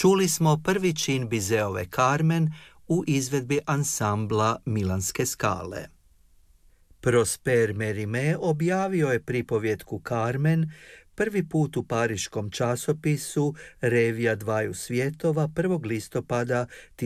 Čuli smo prvi čin Bizeove Carmen u izvedbi ansambla Milanske skale. Prosper Mérimée objavio je pripovjetku Carmen prvi put u pariškom časopisu Revija dvaju svjetova 1. listopada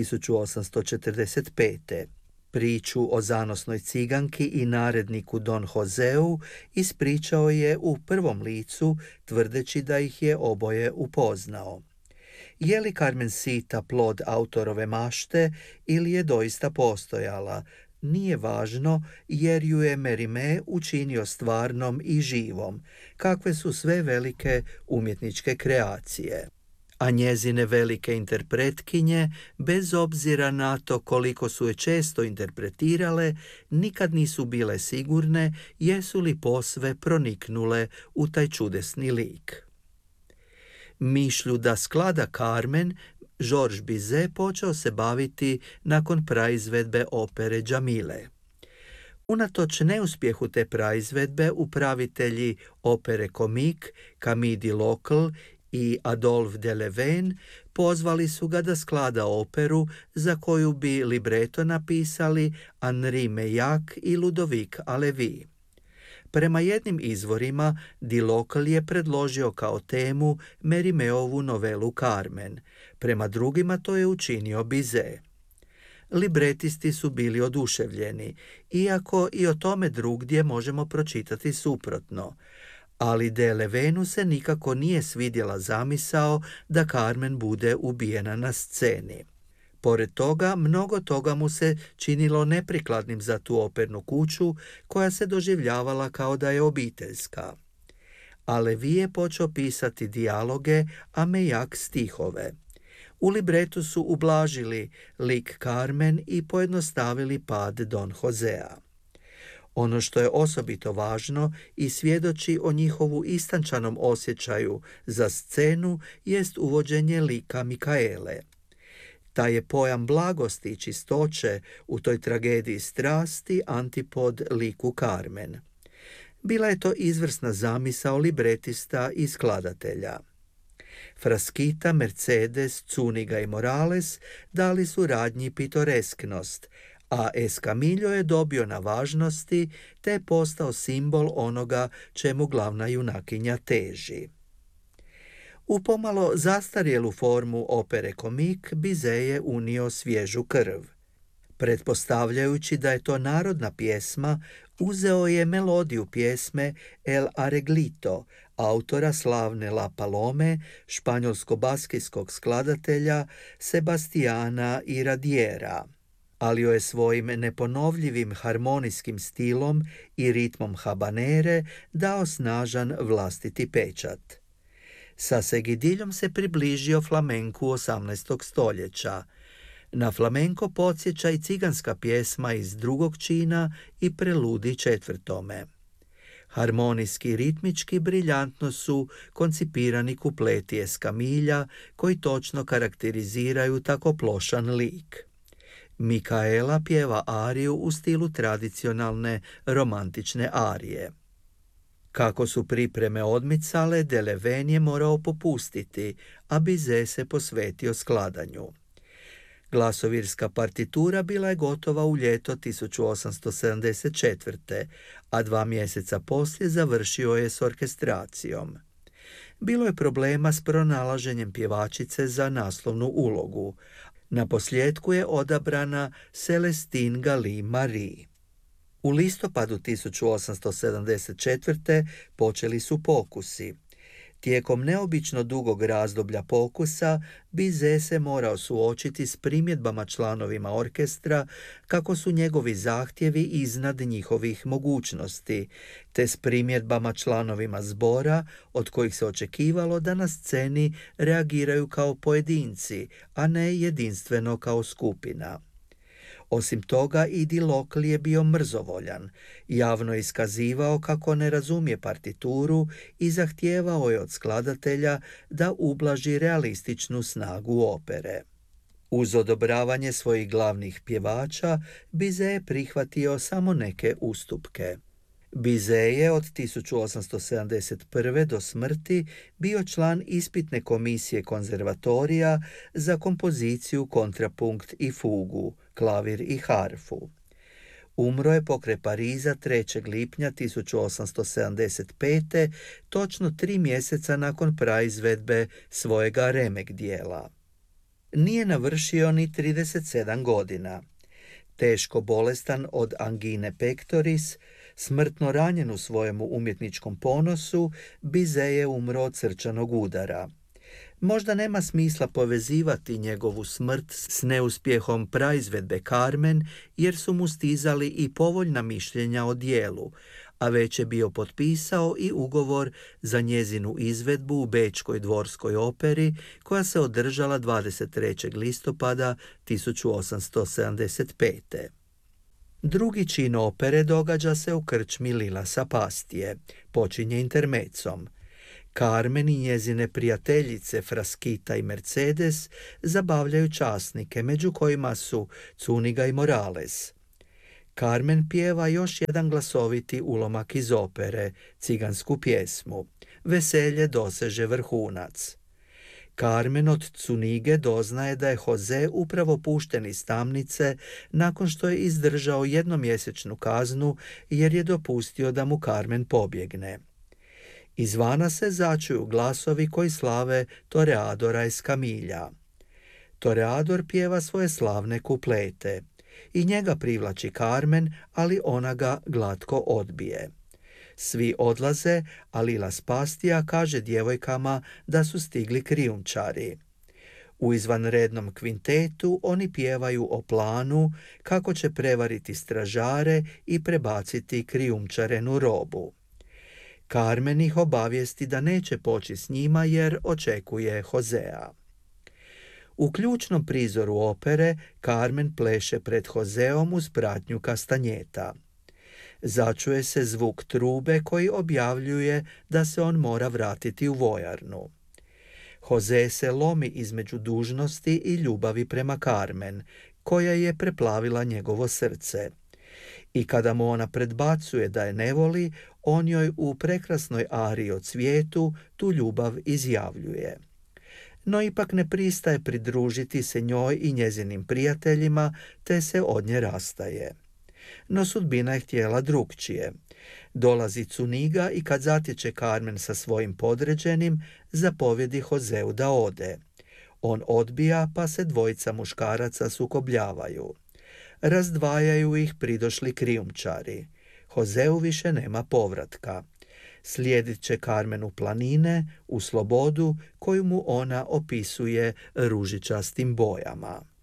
1845. Priču o zanosnoj ciganki i naredniku Don Joseu ispričao je u prvom licu, tvrdeći da ih je oboje upoznao. Je li Carmencita plod autorove mašte ili je doista postojala, nije važno, jer ju je Mérimée učinio stvarnom i živom, kakve su sve velike umjetničke kreacije. A njezine velike interpretkinje, bez obzira na to koliko su je često interpretirale, nikad nisu bile sigurne jesu li posve proniknule u taj čudesni lik. Mišlju da sklada Carmen Georges Bizet počeo se baviti nakon praizvedbe opere Džamile. Unatoč neuspjehu te praizvedbe, upravitelji opere Comique, Camille Delocle i Adolphe Delevain pozvali su ga da sklada operu za koju bi libreto napisali Henri Meillac i Ludovic Halévy. Prema jednim izvorima, Delocle je predložio kao temu Mériméovu novelu Carmen, prema drugima to je učinio Bizet. Libretisti su bili oduševljeni, iako i o tome drugdje možemo pročitati suprotno, ali Delevainu se nikako nije svidjela zamisao da Carmen bude ubijena na sceni. Pored toga, mnogo toga mu se činilo neprikladnim za tu opernu kuću, koja se doživljavala kao da je obiteljska. Halévy je počeo pisati dijaloge, a Meillac stihove. U libretu su ublažili lik Carmen i pojednostavili pad Don Josea. Ono što je osobito važno i svjedoči o njihovu istančanom osjećaju za scenu jest uvođenje lika Mikaele. Taj je pojam blagosti i čistoće u toj tragediji strasti antipod liku Carmen. Bila je to izvrsna zamisao libretista i skladatelja. Frasquita, Mercedes, Zuniga i Morales dali su radnji pitoresknost, a Escamillo je dobio na važnosti te je postao simbol onoga čemu glavna junakinja teži. U pomalo zastarjelu formu opere Comique Bizet je unio svježu krv. Pretpostavljajući da je to narodna pjesma, uzeo je melodiju pjesme El Arreglito, autora slavne La Palome, španjolsko-baskijskog skladatelja Sebastiana Iradiera, ali joj je svojim neponovljivim harmonijskim stilom i ritmom habanere dao snažan vlastiti pečat. Sa Seguidiljom se približio flamenku 18. stoljeća. Na flamenko podsjeća i ciganska pjesma iz drugog čina i preludi četvrtome. Harmonijski i ritmički briljantno su koncipirani kupleti Escamilla koji točno karakteriziraju tako plošan lik. Mikaela pjeva ariju u stilu tradicionalne romantične arije. Kako su pripreme odmicale, Delevain je morao popustiti, a Bizet se posvetio skladanju. Glasovirska partitura bila je gotova u ljeto 1874. a 2 mjeseca poslije završio je s orkestracijom. Bilo je problema s pronalaženjem pjevačice za naslovnu ulogu. Naposljetku je odabrana Celestine Galli-Marie. U listopadu 1874. počeli su pokusi. Tijekom neobično dugog razdoblja pokusa, Bizet se morao suočiti s primjedbama članovima orkestra kako su njegovi zahtjevi iznad njihovih mogućnosti, te s primjedbama članovima zbora od kojih se očekivalo da na sceni reagiraju kao pojedinci, a ne jedinstveno kao skupina. Osim toga, i Delocle je bio mrzovoljan, javno je iskazivao kako ne razumije partituru i zahtijevao je od skladatelja da ublaži realističnu snagu opere. Uz odobravanje svojih glavnih pjevača, Bizet je prihvatio samo neke ustupke. Bizet je od 1871. do smrti bio član ispitne komisije konzervatorija za kompoziciju, kontrapunkt i fugu, klavir i harfu. Umro je pokraj Pariza 3. lipnja 1875. točno 3 mjeseca nakon praizvedbe svojega remek dijela. Nije navršio ni 37 godina. Teško bolestan od angine pectoris, smrtno ranjen u svojemu umjetničkom ponosu, Bizet je umro od srčanog udara. Možda nema smisla povezivati njegovu smrt s neuspjehom praizvedbe Carmen, jer su mu stizali i povoljna mišljenja o dijelu, a već je bio potpisao i ugovor za njezinu izvedbu u Bečkoj dvorskoj operi, koja se održala 23. listopada 1875. Drugi čin opere događa se u krčmi Lila Sapastije, počinje intermecom. Carmen i njezine prijateljice Frasquita i Mercedes zabavljaju časnike, među kojima su Zuniga i Morales. Carmen pjeva još jedan glasoviti ulomak iz opere, cigansku pjesmu. Veselje doseže vrhunac. Carmen od Zunige doznaje da je Jose upravo pušten iz tamnice nakon što je izdržao jednomjesečnu kaznu jer je dopustio da mu Carmen pobjegne. Izvana se začuju glasovi koji slave Toreadora Escamilla. Toreador pjeva svoje slavne kuplete. I njega privlači Carmen, ali ona ga glatko odbije. Svi odlaze, a Lila Spastija kaže djevojkama da su stigli krijumčari. U izvanrednom kvintetu oni pjevaju o planu kako će prevariti stražare i prebaciti krijumčarenu robu. Carmen ih obavijesti da neće poći s njima jer očekuje Josea. U ključnom prizoru opere Carmen pleše pred Joseom uz pratnju kastanjeta. Začuje se zvuk trube koji objavljuje da se on mora vratiti u vojarnu. Jose se lomi između dužnosti i ljubavi prema Carmen, koja je preplavila njegovo srce. I kada mu ona predbacuje da je ne voli, on joj u prekrasnoj ariji o cvijetu tu ljubav izjavljuje. No ipak ne pristaje pridružiti se njoj i njezinim prijateljima, te se od nje rastaje. No sudbina je htjela drukčije. Dolazi Zuniga i kad zatječe Carmen sa svojim podređenim, zapovjedi Joseu da ode. On odbija, pa se dvojica muškaraca sukobljavaju. Razdvajaju ih pridošli krijumčari. Joseu više nema povratka. Slijedit će Carmen u planine, u slobodu koju mu ona opisuje ružičastim bojama.